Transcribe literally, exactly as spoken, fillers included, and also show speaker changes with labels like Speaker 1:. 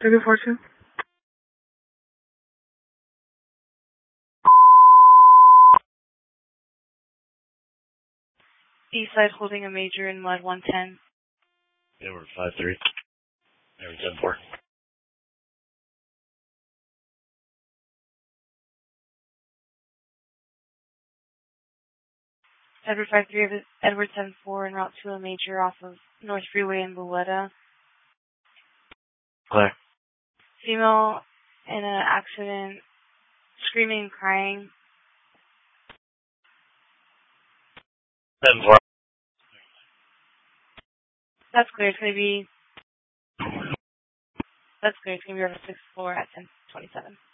Speaker 1: Ticket four two.
Speaker 2: Eastside holding a major in mud one ten.
Speaker 3: Yeah, we're five three. There ten four.
Speaker 2: Edward five three, Edward ten four, en route to a major off of North Freeway in Boletta.
Speaker 3: Clear.
Speaker 2: Female in an accident, screaming and crying.
Speaker 3: ten four.
Speaker 2: That's clear. It's going to be, that's clear. It's going to be over sixth floor at ten twenty-seven.